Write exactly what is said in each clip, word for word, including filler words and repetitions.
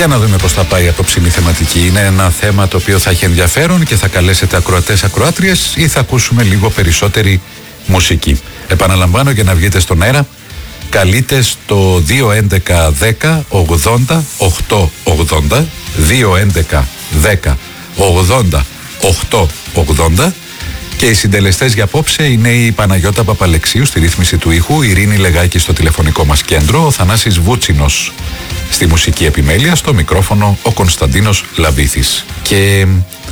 Για να δούμε πώς θα πάει η απόψινή θεματική. Είναι ένα θέμα το οποίο θα έχει ενδιαφέρον και θα καλέσετε ακροατές ακροάτριες ή θα ακούσουμε λίγο περισσότερη μουσική. Επαναλαμβάνω, για να βγείτε στον αέρα, καλείτε στο δύο έντεκα δέκα ογδόντα οκτώ ογδόντα, δύο έντεκα δέκα ογδόντα οκτώ ογδόντα, και οι συντελεστές για απόψε είναι η Παναγιώτα Παπαλεξίου στη ρύθμιση του ήχου, η Ειρήνη Λεγάκη στο τηλεφωνικό μας κέντρο, ο Θανάσης Βούτσινος στη μουσική επιμέλεια, στο μικρόφωνο ο Κωνσταντίνος Λαμπήθης. Και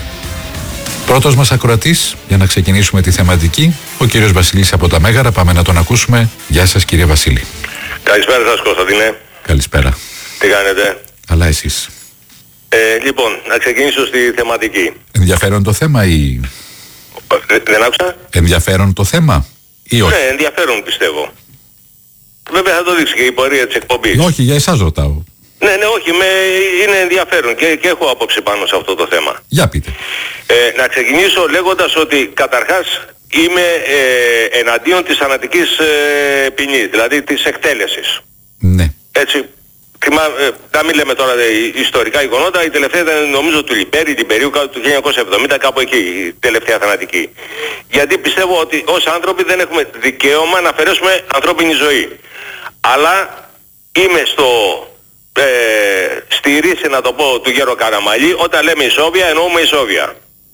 πρώτος μας ακροατής, για να ξεκινήσουμε τη θεματική, ο κύριος Βασίλης από τα Μέγαρα. Πάμε να τον ακούσουμε. Γεια σας, κύριε Βασίλη. Καλησπέρα σας, Κωνσταντίνε. Καλησπέρα. Τι κάνετε? Καλά, εσείς? Ε, λοιπόν, να ξεκινήσω στη θεματική. Ενδιαφέρον το θέμα ή... Ε, δεν άκουσα? Ενδιαφέρον το θέμα ή όχι? Ναι, ενδιαφέρον πιστεύω. Βέβαια θα το δείξει και η πορεία της εκπομπής. Όχι, για εσάς ρωτάω. Ναι, ναι, όχι, με, είναι ενδιαφέρον και, και έχω άποψη πάνω σε αυτό το θέμα. Για πείτε. Ε, να ξεκινήσω λέγοντας ότι καταρχάς είμαι ε, εναντίον της θανατικής ε, ποινής, δηλαδή της εκτέλεσης. Ναι. Έτσι, θυμά, ε, να μην λέμε τώρα ε, ιστορικά γεγονότα, η τελευταία ήταν νομίζω του Λιμπέρι, Λιμπερίου, κάτω του χίλια εννιακόσια εβδομήντα, κάπου εκεί, η τελευταία θανατική. Γιατί πιστεύω ότι ως άνθρωποι δεν έχουμε δικαίωμα να αφαιρέσουμε ανθρώπινη ζωή. Αλλά είμαι στο... Ε, στη ρίση, να το πω, του Γέρο Καραμαλή. Όταν λέμε ισόβια εννοούμε ισόβια.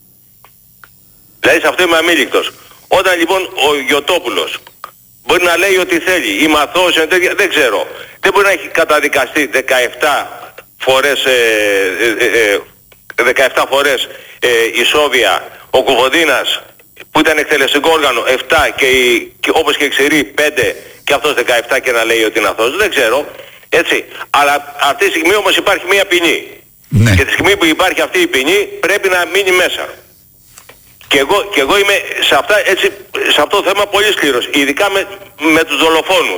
Δηλαδή σε αυτό είμαι αμήλικτος. Όταν λοιπόν ο Γιωτόπουλος μπορεί να λέει ότι θέλει, είμαι αθώος, δεν ξέρω, δεν μπορεί να έχει καταδικαστεί δεκαεπτά φορές ε, ε, ε, δεκαεπτά φορές ε, ισόβια, ο Κουβοντίνας που ήταν εκτελεστικό όργανο επτά και, η, και όπως και η Ξηρή πέντε και αυτός δεκαεπτά, και να λέει ότι είναι αθώος, δεν ξέρω. Έτσι. Αλλά αυτή τη στιγμή όμως υπάρχει μια ποινή. Ναι. Και τη στιγμή που υπάρχει αυτή η ποινή πρέπει να μείνει μέσα. Και εγώ, και εγώ είμαι σε, αυτά, έτσι, σε αυτό το θέμα πολύ σκληρός. Ειδικά με, με τους δολοφόνους.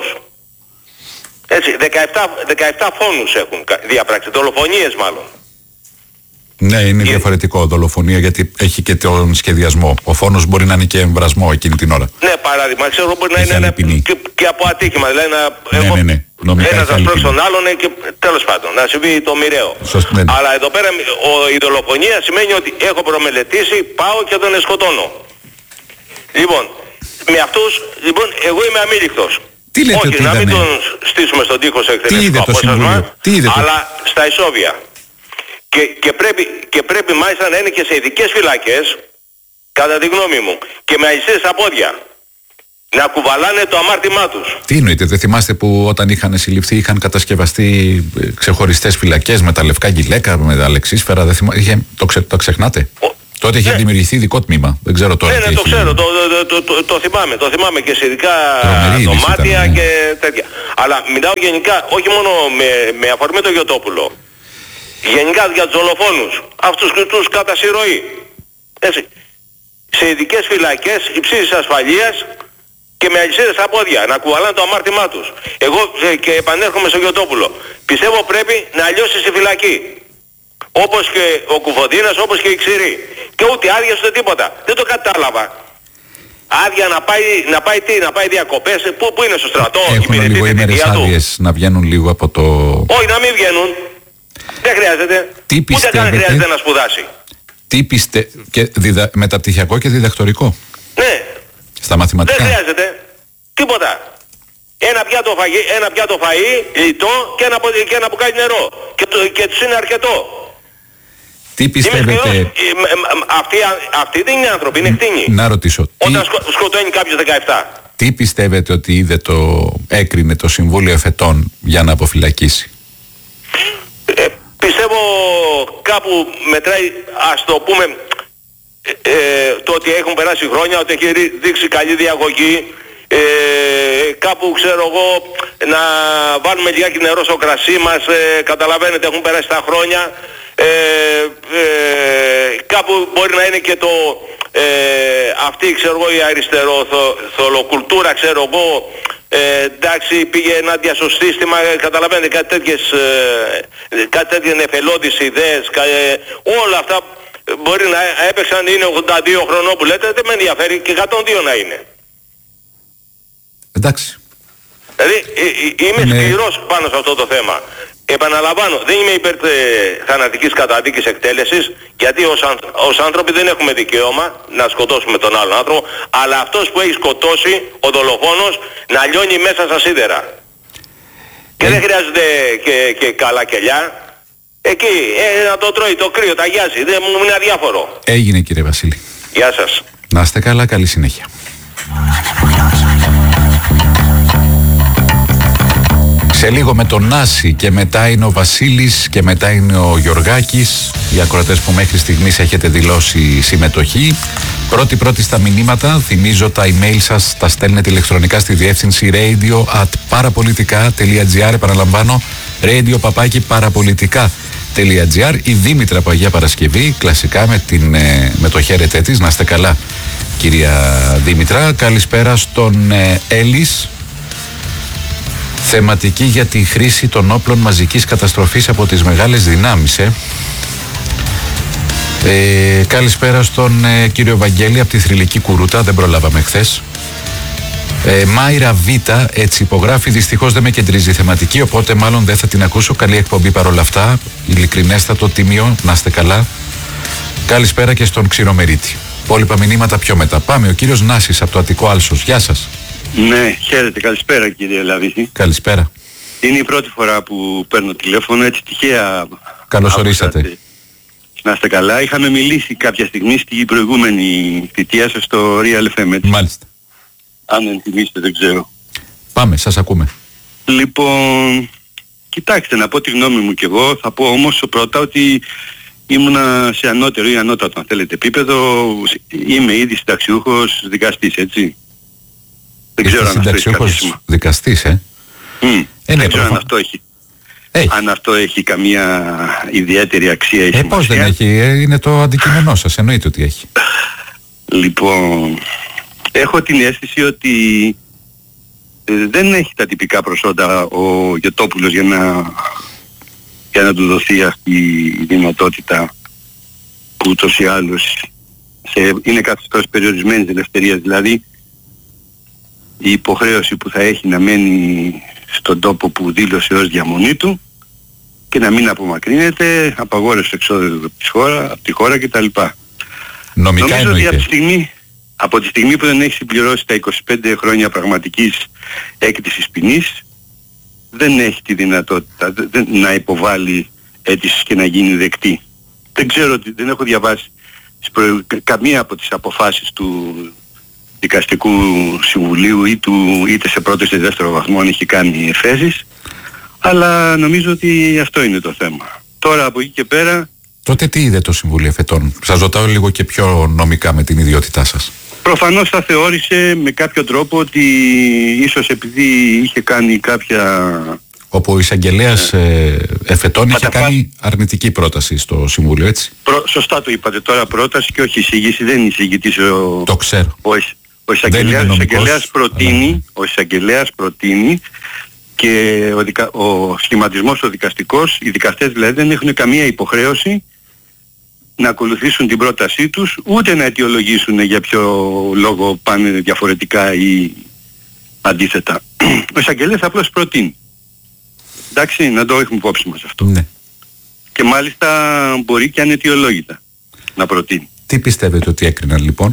Έτσι, δεκαεπτά, δεκαεπτά φόνους έχουν διαπράξει. Δολοφονίες μάλλον. Ναι, είναι και... διαφορετικό δολοφονία, γιατί έχει και τον σχεδιασμό. Ο φόνος μπορεί να είναι και εμβρασμό εκείνη την ώρα. Ναι, παράδειγμα, ξέρω, μπορεί να έχει είναι ένα, και, και από ατύχημα. Δηλαδή να ναι, έχω, ναι, ναι. ένας να σπρώξει τον άλλον και τέλος πάντων να συμβεί το μοιραίο. Σωστή, ναι, ναι. Αλλά εδώ πέρα ο, η δολοφονία σημαίνει ότι έχω προμελετήσει, πάω και τον σκοτώνω. Λοιπόν, με αυτούς, λοιπόν, εγώ είμαι αμήλικτος. Τι λέτε? Όχι, ότι να μην ήταν... τον στήσουμε στον τοίχο σε εκτελεστικό απόσπασμα, αλλά στα ισόβια. Και, και, πρέπει, και πρέπει μάλιστα να είναι και σε ειδικές φυλακές, κατά τη γνώμη μου, και με αλυσίδες στα πόδια. Να κουβαλάνε το αμάρτημά τους. Τι εννοείτε, δεν θυμάστε που όταν είχαν συλληφθεί είχαν κατασκευαστεί ξεχωριστές φυλακές με τα λευκά γυλαίκα, με τα λεξίσφαιρα, δεν θυμά... είχε... το, ξε... το ξεχνάτε? Ο... Τότε είχε ναι. δημιουργηθεί ειδικό τμήμα, δεν ξέρω τώρα. Ναι, ναι, το έχει... ξέρω, το, το, το, το, το θυμάμαι, το θυμάμαι και σε ειδικά δωμάτια ναι. και τέτοια. Αλλά μιλάω γενικά, όχι μόνο με, με αφορμή το Γιωτόπουλο. Γενικά για τους δολοφόνους, αυτούς τους κατά συρροή. Έτσι. Σε ειδικές φυλακές υψής ασφαλείας και με αλυσίδες στα πόδια, να κουβαλάνε το αμάρτημά τους. Εγώ και επανέρχομαι στο Γιωτόπουλο. Πιστεύω πρέπει να λιώσει στη φυλακή. Όπως και ο Κουφοντίνας, όπως και η Ξηρή. Και ούτε άδεια ούτε τίποτα. Δεν το κατάλαβα. Άδεια να πάει, να πάει τι, να πάει διακοπές, πού, πού είναι στο στρατό, έχουν λίγο ημέρες άδειες να βγαίνουν λίγο από το... Όχι, να μην βγαίνουν. Δεν χρειάζεται. Τι πιστεύετε? Ούτε καν χρειάζεται να σπουδάσει. Τι πιστε... και διδα... μεταπτυχιακό και διδακτορικό. Ναι. Στα μαθηματικά. Δεν χρειάζεται. Τίποτα. Ένα πιάτο, φαγή, ένα πιάτο φαΐ, λιτό και ένα, και ένα μπουκάλι νερό. Και, το, και τους είναι αρκετό. Τι πιστεύετε... Αυτοί, αυτοί δεν είναι άνθρωποι, είναι κτήνοι. Να ρωτήσω. Όταν τι... σκο, σκοτώνει κάποιος δεκαεπτά. Τι πιστεύετε ότι είδε το... έκρινε το Συμβούλιο Εφετών για να αποφυλακίσει? Ε, πιστεύω κάπου μετράει, ας το πούμε, ε, ε, το ότι έχουν περάσει χρόνια, ότι έχει δείξει καλή διαγωγή, ε, κάπου ξέρω εγώ να βάλουμε λιγάκι νερό στο κρασί μας, ε, καταλαβαίνετε, έχουν περάσει τα χρόνια, ε, ε, κάπου μπορεί να είναι και το ε, αυτή ξέρω εγώ η αριστεροθολοκουλτούρα ξέρω εγώ. Ε, εντάξει, πήγε ενάντια στο σύστημα, καταλαβαίνετε, κάτι τέτοιες, ε, κάτι τέτοιες νεφελώδεις ιδέες, κα, ε, όλα αυτά μπορεί να έπαιξαν, είναι ογδόντα δύο χρονών που λέτε, δεν με ενδιαφέρει, και εκατόν δύο να είναι. Εντάξει. Δηλαδή, ε, ε, είμαι είναι... σκληρός πάνω σε αυτό το θέμα. Επαναλαμβάνω, δεν είμαι υπέρ ε, θανατικής καταδίκης εκτέλεσης, γιατί ως, αν, ως άνθρωποι δεν έχουμε δικαίωμα να σκοτώσουμε τον άλλον άνθρωπο, αλλά αυτός που έχει σκοτώσει, ο δολοφόνος, να λιώνει μέσα στα σίδερα. Και ε... δεν χρειάζεται και, και καλά κελιά. Εκεί, ε, να το τρώει το κρύο, τα γιάζει, δεν μου είναι αδιάφορο. Έγινε, κύριε Βασίλη. Γεια σας. Να είστε καλά, καλή συνέχεια. Σε λίγο με τον Νάση και μετά είναι ο Βασίλης και μετά είναι ο Γιωργάκης. Οι ακροατές που μέχρι στιγμής έχετε δηλώσει συμμετοχή. Πρώτη πρώτη στα μηνύματα. Θυμίζω τα email σας τα στέλνετε ηλεκτρονικά στη διεύθυνση radio at parapolitica.gr. Επαναλαμβάνω, radio παπάκι parapolitica.gr. Η Δήμητρα από Αγία Παρασκευή, κλασικά με, την, με το χαίρετέ της. Να είστε καλά, κυρία Δήμητρα. Καλησπέρα στον ε, Έλλης. Θεματική για τη χρήση των όπλων μαζικής καταστροφής από τις μεγάλες δυνάμεις. Ε. Ε, καλησπέρα στον ε, κύριο Βαγγέλη από τη Θρυλική Κουρούτα, δεν προλάβαμε χθες. Ε, Μάιρα Β, έτσι υπογράφει, δυστυχώς δεν με κεντρίζει η θεματική, οπότε μάλλον δεν θα την ακούσω. Καλή εκπομπή παρόλα αυτά, ειλικρινέστατο τίμιο, να είστε καλά. Καλησπέρα και στον Ξηρομερίτη. Υπόλοιπα μηνύματα πιο μετά. Πάμε, ο κύριος Νάσης από το Αττικό Άλσος. Γεια σας. Ναι, χαίρετε, καλησπέρα κύριε Λαβίθη. Καλησπέρα. Είναι η πρώτη φορά που παίρνω τηλέφωνο, έτσι τυχαία. Καλώς ορίσατε. Να είστε καλά. Είχαμε μιλήσει κάποια στιγμή στην προηγούμενη θητεία σας στο Real εφ εμ, έτσι. Μάλιστα. Αν ενθυμίστε, δεν ξέρω. Πάμε, σας ακούμε. Λοιπόν, κοιτάξτε, να πω τη γνώμη μου κι εγώ. Θα πω όμως πρώτα ότι ήμουνα σε ανώτερο ή ανώτατο, αν θέλετε, επίπεδο. Είμαι ήδη συνταξιούχος δικαστής, έτσι. Δεν ξέρω αν αυτό έχει κάποιο σήμα. Δικαστής, ε. Mm. Ε, δεν ξέρω αν αυτό έχει. Έχει. Αν αυτό έχει καμία ιδιαίτερη αξία ή ε, σημασία. Πώς δεν έχει, ε, είναι το αντικείμενό σας, εννοείται ότι έχει. Λοιπόν, έχω την αίσθηση ότι ε, δεν έχει τα τυπικά προσόντα ο Γετόπουλος για να, για να του δοθεί αυτή η δυνατότητα που ούτως ή άλλως σε, είναι καθιστός περιορισμένης ελευθερίας, δηλαδή η υποχρέωση που θα έχει να μένει στον τόπο που δήλωσε ως διαμονή του και να μην απομακρύνεται, απαγόρευση εξόδου από τη χώρα, από τη χώρα κτλ. Νομικά νομίζω εννοείται. ότι από τη, στιγμή, από τη στιγμή που δεν έχει συμπληρώσει τα είκοσι πέντε χρόνια πραγματικής έκτησης ποινής, δεν έχει τη δυνατότητα δεν, να υποβάλει αίτηση και να γίνει δεκτή. Δεν ξέρω, δεν έχω διαβάσει προ... καμία από τις αποφάσεις του Δικαστικού Συμβουλίου ή του, είτε σε πρώτο είτε δεύτερο βαθμό αν έχει κάνει εφέσεις, αλλά νομίζω ότι αυτό είναι το θέμα. Τώρα από εκεί και πέρα... Τότε τι είδε το Συμβούλιο Εφετών? Σας ρωτάω λίγο και πιο νομικά με την ιδιότητά σας. Προφανώς θα θεώρησε με κάποιο τρόπο ότι ίσως επειδή είχε κάνει κάποια... Όπου ο εισαγγελέας ε, Εφετών είχε κάνει αρνητική πρόταση στο Συμβούλιο, έτσι. Προ, σωστά το είπατε τώρα, πρόταση και όχι εισηγήση, δεν είναι εισηγητής ο... Το ξέρω. Ο, ο εισαγγελέας, ο εισαγγελέας προτείνει, αλλά... ο εισαγγελέας προτείνει και ο, δικα, ο σχηματισμός ο δικαστικός, οι δικαστές δηλαδή δεν έχουν καμία υποχρέωση να ακολουθήσουν την πρότασή τους, ούτε να αιτιολογήσουν για ποιο λόγο πάνε διαφορετικά ή αντίθετα. Ο εισαγγελέας απλώς προτείνει. Εντάξει, να το έχουμε υπόψη μας αυτό. Ναι. Και μάλιστα μπορεί και αναιτιολόγητα να προτείνει. Τι πιστεύετε ότι έκριναν λοιπόν?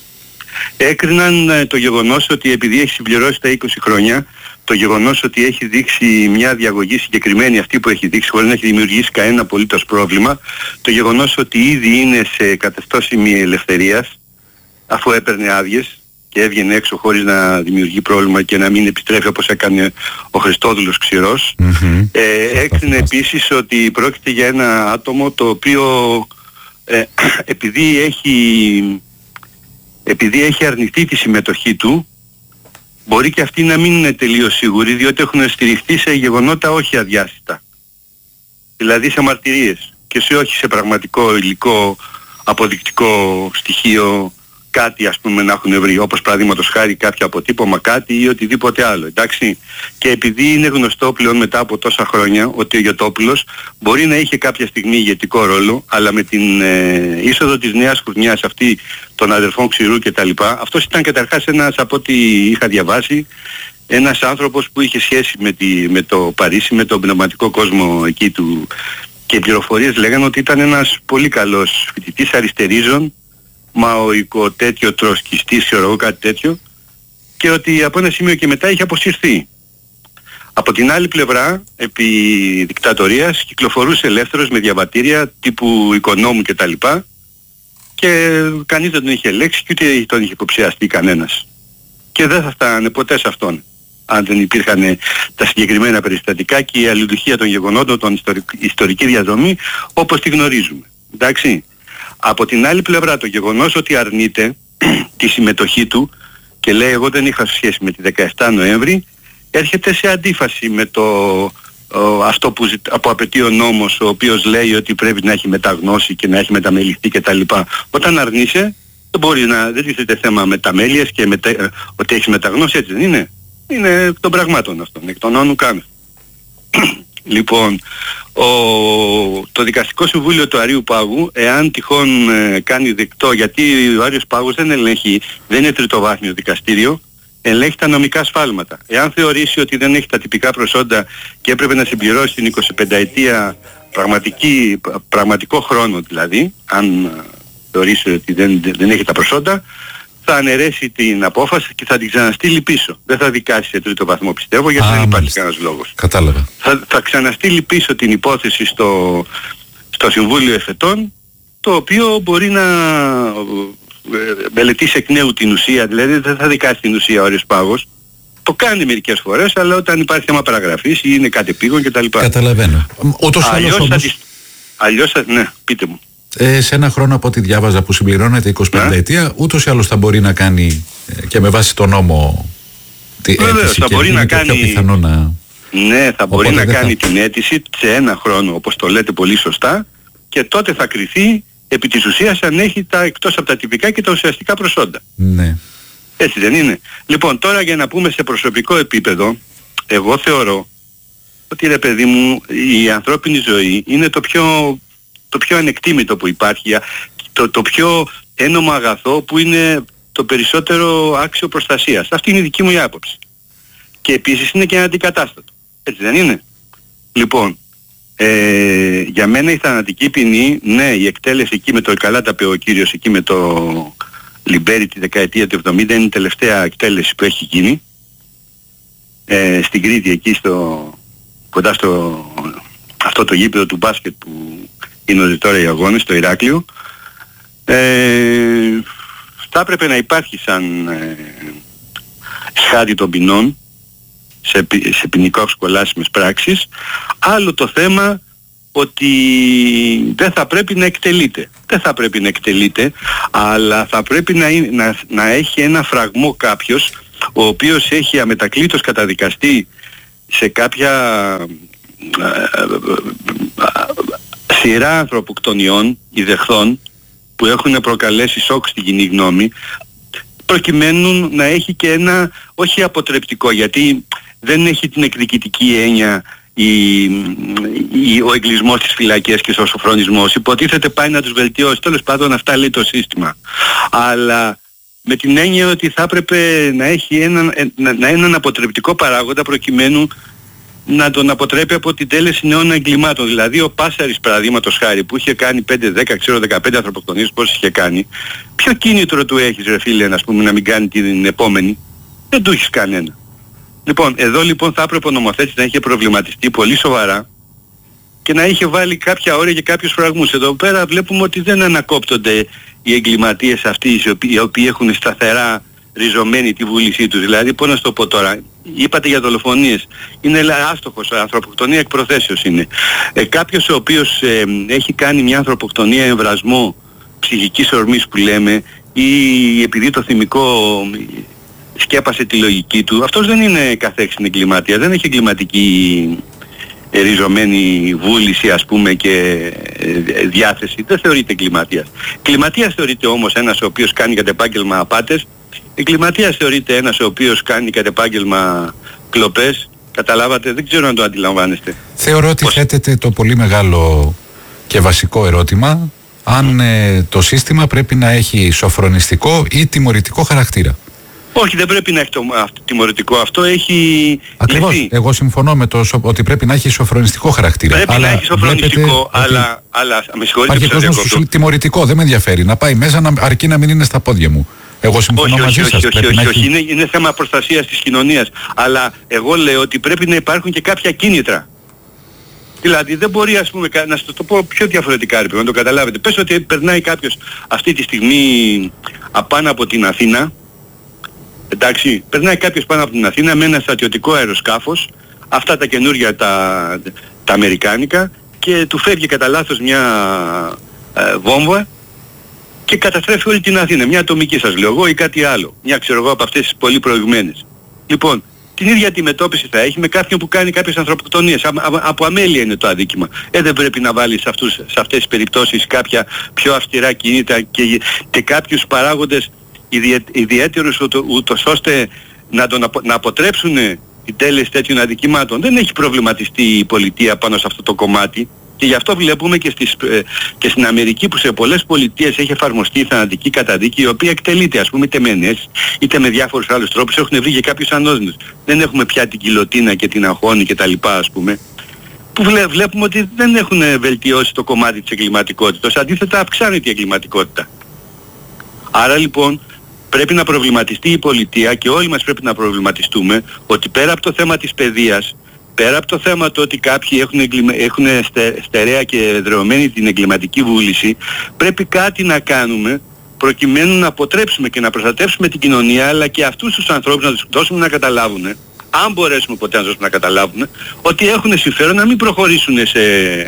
Έκριναν ε, το γεγονός ότι επειδή έχει συμπληρώσει τα είκοσι χρόνια, το γεγονός ότι έχει δείξει μια διαγωγή συγκεκριμένη αυτή που έχει δείξει χωρίς να έχει δημιουργήσει κανένα απολύτως πρόβλημα, το γεγονός ότι ήδη είναι σε καθεστώς ημιελευθερίας αφού έπαιρνε άδειες και έβγαινε έξω χωρίς να δημιουργεί πρόβλημα και να μην επιστρέφει όπως έκανε ο Χριστόδουλος Ξηρός. Mm-hmm. Ε, έκρινε επίσης ότι πρόκειται για ένα άτομο το οποίο ε, επειδή έχει, επειδή έχει αρνηθεί τη συμμετοχή του, μπορεί και αυτοί να μην είναι τελείως σίγουροι, διότι έχουν στηριχθεί σε γεγονότα όχι αδιάσυτα. Δηλαδή σε μαρτυρίες και σε όχι σε πραγματικό υλικό αποδεικτικό στοιχείο, κάτι ας πούμε να έχουν βρει, όπως παραδείγματος χάρη κάποιο αποτύπωμα, κάτι ή οτιδήποτε άλλο, εντάξει. Και επειδή είναι γνωστό πλέον μετά από τόσα χρόνια ότι ο Γετόπουλος μπορεί να είχε κάποια στιγμή ηγετικό ρόλο, αλλά με την ε, είσοδο της νέας χρονιάς αυτή των αδερφών Ξηρού και τα λοιπά, αυτός ήταν καταρχάς ένας, από ό,τι είχα διαβάσει, ένας άνθρωπος που είχε σχέση με, τη, με το Παρίσι, με τον πνευματικό κόσμο εκεί του, και οι πληροφορίες λέγανε ότι ήταν ένας πολύ καλός φοιτητής αριστερίζων, μαοϊκό τέτοιο, τροσκιστής, ξέρω εγώ, κάτι τέτοιο, και ότι από ένα σημείο και μετά είχε αποσυρθεί. Από την άλλη πλευρά, επί δικτατορίας, κυκλοφορούσε ελεύθερος με διαβατήρια τύπου οικονόμου κτλ. Και κανείς δεν τον είχε ελέγξει και ούτε τον είχε υποψιαστεί κανένας. Και δεν θα φτάνε ποτέ σε αυτόν, αν δεν υπήρχαν τα συγκεκριμένα περιστατικά και η αλληλουχία των γεγονότων, τον ιστορική διαδρομή, όπως τη γνωρίζουμε. Εντάξει. Από την άλλη πλευρά, το γεγονός ότι αρνείται τη συμμετοχή του και λέει εγώ δεν είχα σχέση με τη δεκαεφτά Νοέμβρη, έρχεται σε αντίφαση με το, ο, αυτό που, που απαιτεί ο νόμος, ο οποίος λέει ότι πρέπει να έχει μεταγνώσει και να έχει μεταμεληθεί κτλ. Όταν αρνείσαι, δεν μπορεί να, δεν τίθεται θέμα μεταμέλειας και μετα, ε, ότι έχει μεταγνώσει, έτσι δεν είναι. Είναι των πραγμάτων αυτών, εκ των όνου κάνουν. Λοιπόν, ο, το Δικαστικό Συμβούλιο του Αρείου Πάγου, εάν τυχόν ε, κάνει δεκτό, γιατί ο Άριος Πάγος δεν ελέγχει, δεν είναι τριτοβάθμιο δικαστήριο, ελέγχει τα νομικά σφάλματα. Εάν θεωρήσει ότι δεν έχει τα τυπικά προσόντα και έπρεπε να συμπληρώσει την εικοσιπενταετία πραγματική, πραγματικό χρόνο δηλαδή, αν θεωρήσει ότι δεν, δεν έχει τα προσόντα, θα αναιρέσει την απόφαση και θα την ξαναστείλει πίσω. Δεν θα δικάσει σε τρίτο βαθμό, πιστεύω, γιατί Α, δεν υπάρχει κανένας λόγος. Κατάλαβα. Θα, θα ξαναστείλει πίσω την υπόθεση στο, στο Συμβούλιο Εφετών, το οποίο μπορεί να μελετήσει εκ νέου την ουσία, δηλαδή δεν θα δικάσει την ουσία ο Άριος Πάγος. Το κάνει μερικές φορές, αλλά όταν υπάρχει θέμα παραγραφής ή είναι κατεπήγον κτλ. Καταλαβαίνω. Ούτως αλλιώς, όμως... θα, αλλιώς θα... Ναι, πείτε μου. Ε, σε ένα χρόνο από ό,τι διάβαζα που συμπληρώνεται εικοσιπέντε ετία, ούτως ή άλλως θα μπορεί να κάνει ε, και με βάση τον νόμο τη Βεβαίως, αίτηση θα και μπορεί είναι να και κάνει... πιο πιθανό να... Ναι, θα μπορεί Οπότε να κάνει θα... την αίτηση σε ένα χρόνο, όπως το λέτε πολύ σωστά, και τότε θα κριθεί επί της ουσίας αν έχει τα εκτός από τα τυπικά και τα ουσιαστικά προσόντα. Ναι. Έτσι δεν είναι? Λοιπόν, τώρα για να πούμε σε προσωπικό επίπεδο, εγώ θεωρώ ότι ρε παιδί μου, η ανθρώπινη ζωή είναι το πιο, το πιο ανεκτήμητο που υπάρχει, το, το πιο ένομο αγαθό που είναι το περισσότερο άξιο προστασίας. Αυτή είναι η δική μου η άποψη. Και επίσης είναι και ένα αντικατάστατο. Έτσι δεν είναι? Λοιπόν, ε, για μένα η θανατική ποινή, ναι, η εκτέλεση εκεί με το καλά τα πει ο κύριος εκεί με το Λιμπέρι τη δεκαετία του εβδομήντα είναι η τελευταία εκτέλεση που έχει γίνει ε, στην Κρήτη εκεί στο, κοντά στο αυτό το γήπεδο του μπάσκετ που είναι τώρα οι αγώνες στο Ηράκλειο. Ε, θα έπρεπε να υπάρχει σαν ε, σχάτη των ποινών σε, σε ποινικό σχολάσιμες πράξεις. Άλλο το θέμα ότι δεν θα πρέπει να εκτελείται. Δεν θα πρέπει να εκτελείται, αλλά θα πρέπει να, είναι, να, να έχει ένα φραγμό κάποιος ο οποίος έχει αμετακλήτως καταδικαστεί σε κάποια σειρά ανθρωποκτονιών ιδεχθών που έχουν προκαλέσει σοκ στην κοινή γνώμη, προκειμένου να έχει και ένα, όχι αποτρεπτικό, γιατί δεν έχει την εκδικητική έννοια η, η, ο εγκλισμός στις φυλακές και ο σοφρονισμός. Υποτίθεται πάει να τους βελτιώσει. Τέλος πάντων αυτά λέει το σύστημα. Αλλά με την έννοια ότι θα έπρεπε να έχει έναν, να, έναν αποτρεπτικό παράγοντα προκειμένου να τον αποτρέπει από την τέλεση νέων εγκλημάτων. Δηλαδή ο Πάσαρης, παραδείγματος χάρη, που είχε κάνει πέντε, δέκα, ξέρω δεκαπέντε ανθρωποκτονίες, πόσες είχε κάνει, ποιο κίνητρο του έχεις ρε φίλε, ας πούμε, να μην κάνει την επόμενη? Δεν του έχεις κανένα. Λοιπόν, εδώ λοιπόν θα έπρεπε ο νομοθέτης να είχε προβληματιστεί πολύ σοβαρά και να είχε βάλει κάποια όρια και κάποιους φραγμούς. Εδώ πέρα βλέπουμε ότι δεν ανακόπτονται οι εγκληματίες αυτοί οι οποίοι, οι οποίοι έχουν σταθερά ριζωμένη τη βούλησή τους. Δηλαδή, πώς να στο πω τώρα, είπατε για δολοφονίες, είναι άστοχος, ανθρωποκτονία εκ προθέσεως είναι. Ε, κάποιος ο οποίος ε, έχει κάνει μια ανθρωποκτονία εμβρασμό ψυχικής ορμής που λέμε, ή επειδή το θυμικό σκέπασε τη λογική του, αυτός δεν είναι καθέξιν εγκληματίας, δεν έχει εγκληματική ριζωμένη βούληση ας πούμε και διάθεση, δεν θεωρείται εγκληματίας. Εγκληματίας θεωρείται όμως ένας ο οποίος κάνει κατ' επάγγελμα απάτες, εγκληματίας θεωρείται ένας ο οποίος κάνει κατ' επάγγελμα κλοπές, καταλάβατε, δεν ξέρω αν το αντιλαμβάνεστε. Θεωρώ ότι Πώς... θέτεται το πολύ μεγάλο και βασικό ερώτημα αν ε, το σύστημα πρέπει να έχει σοφρονιστικό ή τιμωρητικό χαρακτήρα. Όχι, δεν πρέπει να έχει το τιμωρητικό. Αυτό έχει Ακριβώς. λυθεί. Εγώ συμφωνώ με το ότι πρέπει να έχει σοφρονιστικό χαρακτήρα. Πρέπει αλλά να έχει σοφρονιστικό, αλλά, αλλά με συγχωρείτε. Υπάρχει κόσμος που σου τιμωρητικό, δεν με ενδιαφέρει. Να πάει μέσα, να, αρκεί να μην είναι στα πόδια μου. Εγώ συμφωνώ όχι, μαζί όχι, σας. όχι, όχι, όχι, έχει... όχι. Είναι, είναι θέμα προστασίας της κοινωνίας. Αλλά εγώ λέω ότι πρέπει να υπάρχουν και κάποια κίνητρα. Δηλαδή δεν μπορεί, ας πούμε, να σας το πω πιο διαφορετικά, ρε, να το καταλάβετε. Πες ότι περνάει κάποιος αυτή τη στιγμή απάνω από την Αθήνα. Εντάξει, περνάει κάποιος πάνω από την Αθήνα με ένα στρατιωτικό αεροσκάφος, αυτά τα καινούργια τα, τα αμερικάνικα, και του φεύγει κατά λάθος μια ε, βόμβα και καταστρέφει όλη την Αθήνα. Μια ατομική σας λέω εγώ ή κάτι άλλο. Μια ξέρω εγώ από αυτές τις πολύ προηγμένες. Λοιπόν, την ίδια αντιμετώπιση θα έχει με κάποιον που κάνει κάποιες ανθρωποκτονίες. Α, α, από αμέλεια είναι το αδίκημα. Ε, δεν πρέπει να βάλει σε, αυτούς, σε αυτές τις περιπτώσεις κάποια πιο αυστηρά κινήτρα και, και κάποιους παράγοντες ιδιαι, ιδιαίτερους ούτω, ούτως ώστε να, τον απο, να αποτρέψουν την τέλεση τέτοιων αδικημάτων. Δεν έχει προβληματιστεί η πολιτεία πάνω σε αυτό το κομμάτι. Και γι' αυτό βλέπουμε και, στις, ε, και στην Αμερική που σε πολλές πολιτείες έχει εφαρμοστεί η θανατική καταδίκη, η οποία εκτελείται, ας πούμε, είτε με ενέσεις είτε με διάφορους άλλους τρόπους. Έχουν βρει και κάποιους ανώδυνους. Δεν έχουμε πια την κιλοτίνα και την αγχώνη και τα λοιπά, ας πούμε, που βλέ, βλέπουμε ότι δεν έχουν βελτιώσει το κομμάτι της εγκληματικότητας. Αντίθετα αυξάνεται η εγκληματικότητα. Άρα λοιπόν πρέπει να προβληματιστεί η πολιτεία και όλοι μας πρέπει να προβληματιστούμε ότι πέρα από το θέμα της παιδείας, πέρα από το θέμα το ότι κάποιοι έχουν, εγκλημα... έχουν στε... στερεά και εδρεωμένη την εγκληματική βούληση, πρέπει κάτι να κάνουμε προκειμένου να αποτρέψουμε και να προστατεύσουμε την κοινωνία, αλλά και αυτούς τους ανθρώπους να τους δώσουμε να καταλάβουν, αν μπορέσουμε ποτέ να τους δώσουμε να καταλάβουν, ότι έχουν συμφέρον να μην προχωρήσουν σε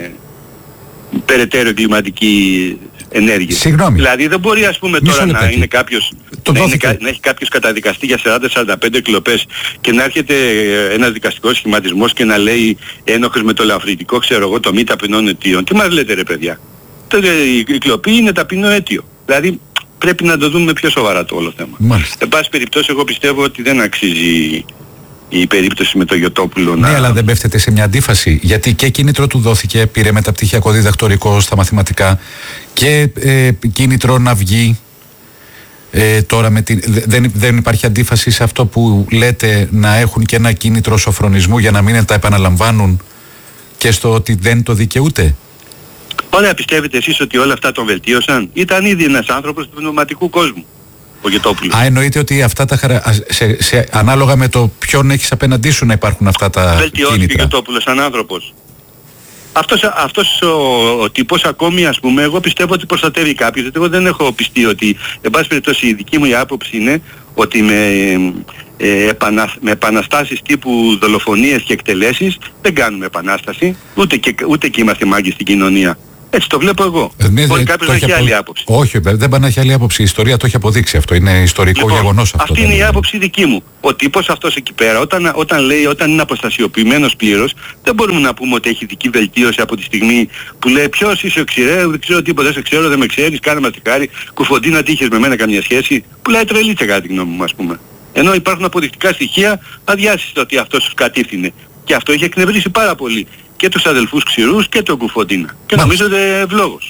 περαιτέρω εγκληματική ενέργεια. Συγγνώμη. Δηλαδή δεν μπορεί, ας πούμε, τώρα να είναι κάποιος, να, είναι, να έχει κάποιος καταδικαστεί για σαράντα με σαράντα πέντε κλοπές και να έρχεται ένας δικαστικός σχηματισμός και να λέει ένοχος με το ελαφρυντικό, ξέρω εγώ, το μη ταπεινών αιτίων. Τι μας λέτε, ρε παιδιά? Τότε η κλοπή είναι ταπεινό αίτιο. Δηλαδή πρέπει να το δούμε πιο σοβαρά το όλο θέμα. Μάλιστα. Εν πάση περιπτώσει, εγώ πιστεύω ότι δεν αξίζει η περίπτωση με το Γιωτόπουλο. Ναι, να... αλλά δεν πέφτεται σε μια αντίφαση. Γιατί και κίνητρο του δόθηκε, πήρε μεταπτυχιακό διδακτορικό στα μαθηματικά και ε, κίνητρο να βγει. Ε, τώρα με την, δεν, δεν υπάρχει αντίφαση σε αυτό που λέτε, να έχουν και ένα κίνητρο σοφρονισμού για να μην τα επαναλαμβάνουν, και στο ότι δεν το δικαιούται? Ωραία, πιστεύετε εσείς ότι όλα αυτά τον βελτίωσαν? Ήταν ήδη ένας άνθρωπος του πνευματικού κόσμου ο Γιωτόπουλος. Α, εννοείται ότι αυτά τα χαρα... σε, σε, ανάλογα με το ποιον έχεις απέναντί σου να υπάρχουν αυτά τα κίνητρα. Βελτιώθηκε ο Γιωτόπουλος σαν άνθρωπος. Αυτός, αυτός ο, ο τύπος ακόμη, ας πούμε, εγώ πιστεύω ότι προστατεύει κάποιους. Γιατί εγώ δεν έχω πιστεί ότι, εν πάση περιπτώσει, η δική μου η άποψη είναι ότι με, ε, επανα, με επαναστάσεις τύπου δολοφονίες και εκτελέσεις δεν κάνουμε επανάσταση, ούτε και, ούτε και είμαστε μάγκες στην κοινωνία. Έτσι το βλέπω εγώ. Ε, ναι, Μπορεί κάποιος να έχει απο... άλλη άποψη. Όχι, δεν πάει να έχει άλλη άποψη. Η ιστορία το έχει αποδείξει αυτό. Είναι ιστορικό λοιπόν, γεγονός αυτό. Αυτή είναι η άποψη δική μου. Ο τύπος αυτός εκεί πέρα, όταν, όταν λέει, όταν είναι αποστασιοποιημένος πλήρως, δεν μπορούμε να πούμε ότι έχει δική βελτίωση από τη στιγμή που λέει ποιος είσαι, ξηρέ, δεν ξέρω τίποτα, δεν σε ξέρω, δεν με ξέρεις, κάνε μας τη χάρη, κουφοντίνα, τι είχες με μένα καμία σχέση. Που λέει τρελίτσα κατά τη γνώμη μου, ας πούμε. Ενώ υπάρχουν αποδεικτικά στοιχεία αδειάσεις ότι αυτός τους κατήφθηνε. Και αυτό είχε εκνευρίσει πάρα πολύ και τους αδελφούς Ξηρούς και τον Κουφοντίνα. Και νομίζω ότι ευλόγος.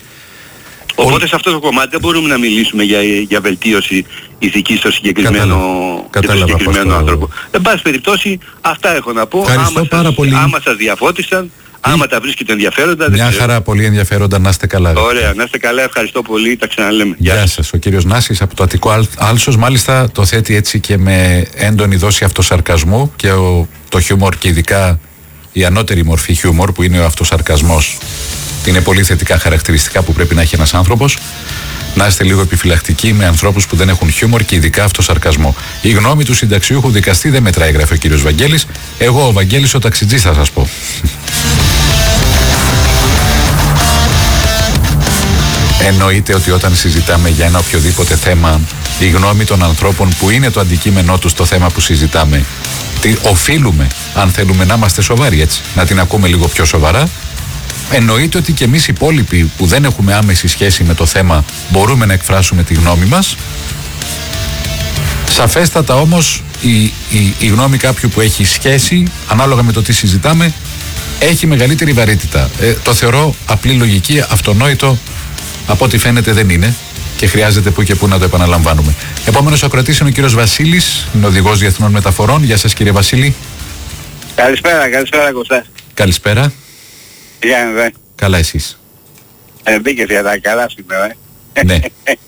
Οπότε σε αυτό το κομμάτι δεν μπορούμε να μιλήσουμε για, για βελτίωση ηθική στο συγκεκριμένο, και το συγκεκριμένο άνθρωπο. Εν πάση περιπτώσει, αυτά έχω να πω. Ευχαριστώ άμα πάρα σας, πολύ. Άμα σας διαφώτισαν, άμα τα βρίσκετε ενδιαφέροντα. Μια χαρά, πολύ ενδιαφέροντα, να είστε καλά. Ωραία, να είστε καλά, ευχαριστώ πολύ, τα ξαναλέμε. Γεια, Γεια σας. Ο κύριος Νάσης από το Αττικό Άλσος, μάλιστα το θέτει έτσι και με έντονη δόση αυτοσαρκασμού, και ο, το χιούμορ, και ειδικά η ανώτερη μορφή χιούμορ που είναι ο αυτοσαρκασμός, είναι πολύ θετικά χαρακτηριστικά που πρέπει να έχει ένας άνθρωπος. Να είστε λίγο επιφυλακτικοί με ανθρώπους που δεν έχουν χιούμορ και ειδικά αυτοσαρκασμό. Η γνώμη του συνταξιούχου δικαστή δεν μετράει, γράφει ο κύριος Βαγγέλης. Εγώ ο Βαγγέλης ο ταξιτζής θα σας πω. Εννοείται ότι όταν συζητάμε για ένα οποιοδήποτε θέμα, η γνώμη των ανθρώπων που είναι το αντικείμενό τους στο θέμα που συζητάμε, τι οφείλουμε, αν θέλουμε να είμαστε σοβαροί, έτσι, να την ακούμε λίγο πιο σοβαρά. Εννοείται ότι και εμείς οι υπόλοιποι που δεν έχουμε άμεση σχέση με το θέμα μπορούμε να εκφράσουμε τη γνώμη μας. Σαφέστατα όμως η, η, η γνώμη κάποιου που έχει σχέση, ανάλογα με το τι συζητάμε, έχει μεγαλύτερη βαρύτητα. Ε, το θεωρώ απλή λογική, αυτονόητο, από ό,τι φαίνεται δεν είναι. και χρειάζεται που και που να το επαναλαμβάνουμε. Επόμενος ακροατής είναι ο κύριος Βασίλης, είναι οδηγός διεθνών μεταφορών. Γεια σας κύριε Βασίλη. Καλησπέρα, καλησπέρα Κωστά. Καλησπέρα. Γεια δε. Καλά εσείς? Ε, μπήκες για τα καλά σήμερα, ε. Ναι.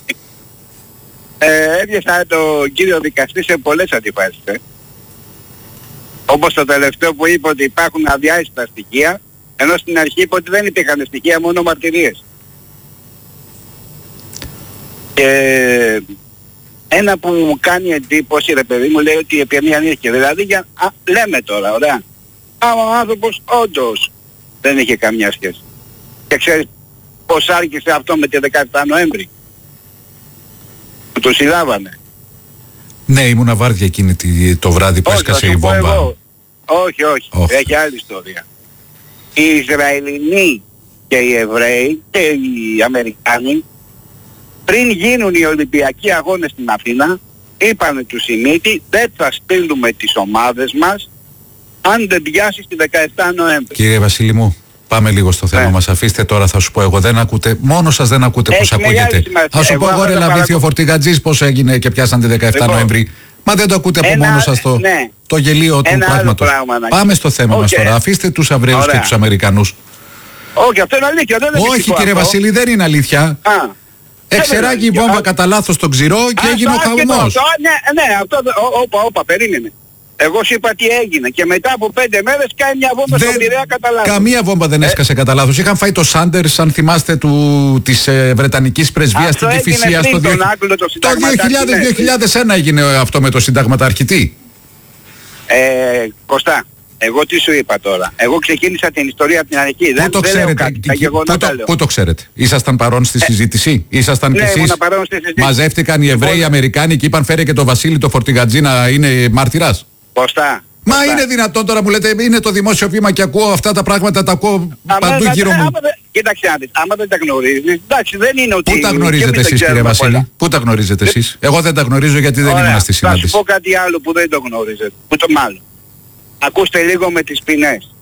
ε, έπιασα τον κύριο δικαστή σε πολλές αντιφάσεις, ε. Όπως το τελευταίο που είπε ότι υπάρχουν αδιάριστα στοιχεία, ενώ στην αρχή είπε ότι δεν υπήρχαν στοιχεία, μόνο μαρτυρίες. Και ένα που μου κάνει εντύπωση, ρε παιδί μου, λέει ότι η επιμονή ανήκε. Δηλαδή, για, α, λέμε τώρα, ωραία. Άμα ο άνθρωπος όντως δεν είχε καμιά σχέση. Και ξέρεις πώς άρχισε αυτό με τη δεκαεφτά Νοέμβρη. Που το συλλάβανε. Ναι, ήμουνα βάρδια εκείνη τη, το βράδυ που έσκασε η βόμβα. Εγώ. Όχι, όχι. Oh. Έχει άλλη ιστορία. Οι Ισραηλινοί και οι Εβραίοι και οι Αμερικάνοι πριν γίνουν οι Ολυμπιακοί Αγώνες στην Αθήνα είπανε του Σιμίτη δεν θα στείλουμε τις ομάδες μας αν δεν πιάσει τη δεκαεφτά Νοέμβρη. Κύριε Βασίλη μου, πάμε λίγο στο θέμα ναι. μας. Αφήστε τώρα, θα σου πω εγώ. Δεν ακούτε, μόνο σας δεν ακούτε πώς ακούγεται. Θα σου εγώ πω εγώ ρε Λαβίθιο Φορτηγατζής πώς έγινε και πιάσαν τη δεκαεφτά λοιπόν, Νοέμβρη. Μα δεν το ακούτε από ένα, μόνο σας το, ναι. το γελίο του πράγματος. Πάμε στο θέμα okay. μας τώρα. Αφήστε τους Αβραίους και τους Αμερικανούς. Όχι, αυτό είναι αλήθεια. Δεν είναι όχι κύριε αυτό. Βασίλη, δεν είναι αλήθεια. Α. Εξεράγει η βόμβα α... κατά λάθος στον Ξηρό και α, έγινε ο χαμός. Ναι, ναι, αυτό, όπα, όπα, περίμενε. Εγώ σου είπα τι έγινε και μετά από πέντε μέρες κάνει μια βόμβα δεν... στον Πειραιά κατά λάθος. Καμία βόμβα δεν έσκασε ε... κατά λάθος. Είχαν φάει το Σάντερς, αν θυμάστε, του... της ε, Βρετανικής Πρεσβείας στην Κηφισία στο δύο... Άκλο, το, το δύο χιλιάδες ένα έγινε αυτό με το συνταγματάρχητη. Ε, Κωστά. Εγώ τι σου είπα τώρα. Εγώ ξεκίνησα την ιστορία από την αρχή. Πού το ξέρετε, πού το ξέρετε. Ήσασταν παρόν στη συζήτηση. Ήσασταν κι εσείς. Μαζεύτηκαν οι Εβραίοι, οι Αμερικάνοι και είπαν φέρε και το Βασίλη το Φορτηγατζή να είναι μάρτυρας. Κωστά. Μα Κωστά. Είναι δυνατόν τώρα μου λέτε, είναι το δημόσιο βήμα και ακούω αυτά τα πράγματα, τα ακούω άμα παντού γύρω μου. Κοίταξε να δεις, άμα δεν τα γνωρίζεις, εντάξει δεν είναι ότι... Πού τα γνωρίζετε εσείς κύριε Βασίλη, πού τα γνωρίζετε εσείς? Εγώ δεν τα γνωρίζω γιατί δεν ήμουν στη συνάντηση. Θα σου πω κάτι άλλο που δεν το γνωρίζετε, που το μάλλον. Ακούστε λίγο με τις ποινές.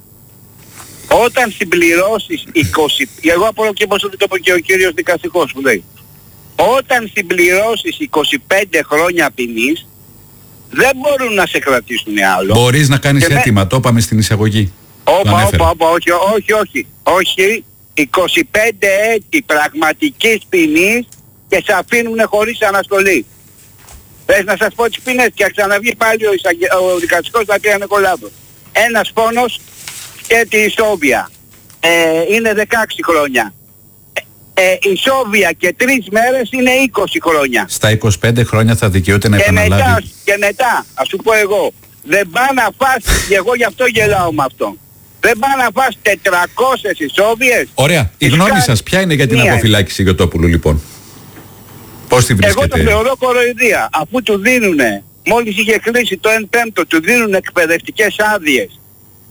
Όταν συμπληρώσεις είκοσι... Εγώ απορώ και πως το είπε και ο κύριος δικαστικός που λέει. Όταν συμπληρώσεις είκοσι πέντε χρόνια ποινής, δεν μπορούν να σε κρατήσουν άλλο. Μπορείς να κάνεις και αίτημα, με... το είπαμε στην εισαγωγή. Όπα, όπα, όπα, όχι, όχι, όχι. Όχι, είκοσι πέντε έτη πραγματικής ποινής και σε αφήνουν χωρίς αναστολή. Θες να σας πω τις ποινές και ξαναβγεί πάλι ο, εισαγε... ο δικαστικός να πει ανεκολάβω. Ένας πόνος και τη Ισόβια. Ε, είναι δεκαέξι χρόνια. Ε, ε, Ισόβια και τρεις μέρες είναι είκοσι χρόνια. Στα είκοσι πέντε χρόνια θα δικαιούται να και επαναλάβει. Μετά, και μετά, ας σου πω εγώ, δεν πάει να φας, και εγώ γι' αυτό γελάω με αυτό. Δεν πάει να φας τετρακόσιες Ισόβιες. Ωραία. Η γνώμη κάνει... σας ποια είναι για την μία. Αποφυλάκηση Γιωτόπουλου λοιπόν? Πώς τη βρίσκεται? Εγώ το θεωρώ κοροϊδία. Αφού του δίνουνε, μόλις είχε κλείσει το εν πέμπτο, του δίνουν εκπαιδευτικές άδειες.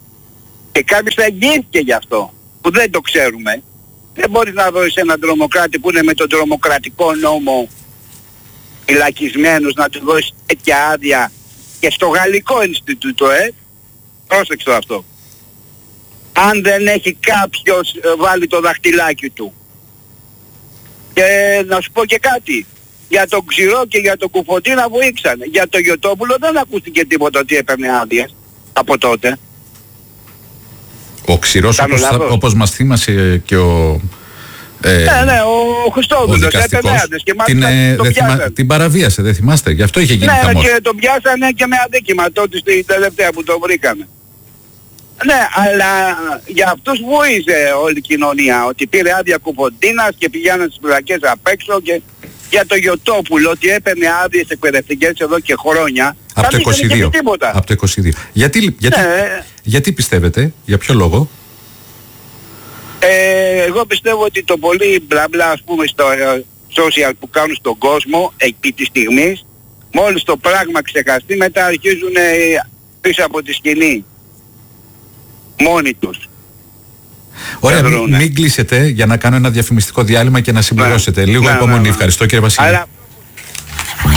Και κάποιος θα εγγύθηκε γι' αυτό, που δεν το ξέρουμε. Δεν μπορείς να δώσεις έναν τρομοκράτη που είναι με τον τρομοκρατικό νόμο φυλακισμένος να του δώσεις τέτοια άδεια και στο Γαλλικό Ινστιτούτο, ε. Πρόσεξε αυτό. Αν δεν έχει κάποιος βάλει το δαχτυλάκι του. Και να σου πω και κάτι. Για τον Ξηρό και για τον Κουφοντίνα βοήξανε. Για τον Γιωτόπουλο δεν ακούστηκε τίποτα ότι έπαιρνε άδειες από τότε. Ο Ξηρός όπως, θα, όπως μας θύμασε και ο... Ε, ναι, ναι, ο Χριστόδουλος έπαιρνε άδειες και την, ε, το θυμά, την παραβίασε, δεν θυμάστε, γι' αυτό είχε γίνει ναι, χαμός. Ναι, και τον πιάσανε και με αδίκημα τότε στην τελευταία που το βρήκαμε. Ναι, αλλά για αυτούς βοήθησε όλη η κοινωνία, ότι πήρε άδεια Κουφοντίνας και πηγαίνανε στις φυλακές απ' έξω και για το Γιωτόπουλο ότι έπαιρνε άδειες εκπαιδευτικές εδώ και χρόνια. Από το είκοσι δύο. Από το είκοσι δύο. Γιατί, γιατί, ναι. γιατί πιστεύετε, για ποιο λόγο? Ε, εγώ πιστεύω ότι το πολύ μπλα μπλα ας πούμε στο social που κάνουν στον κόσμο επί της στιγμής, μόλις το πράγμα ξεχαστεί μετά αρχίζουν πίσω από τη σκηνή. Μόνοι τους. Ωραία, μην, μην κλείσετε για να κάνω ένα διαφημιστικό διάλειμμα και να συμπληρώσετε. Ναι. Λίγο ναι, υπομονή. Ναι, ναι. Ευχαριστώ κύριε Βασίλη. Αλλά...